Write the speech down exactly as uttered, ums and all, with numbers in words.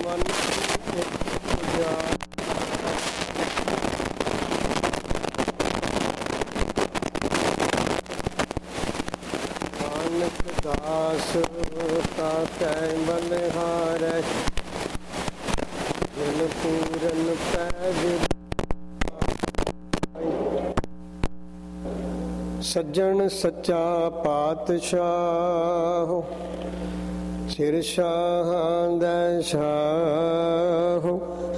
ਮਨ ਇੱਕ ਜਾ ਨਾਨਕ ਦਾਸ ਤਾ ਕੈ ਬਲਿਹਾਰੈ ਜਿਨ ਪੂਰਨ ਪੈ ਸੱਜਣ ਸੱਚਾ ਪਾਤਸ਼ਾਹ ਸਿਰ ਸ਼ਾਹਾਂ ਦਾ ਸ਼ਾਹ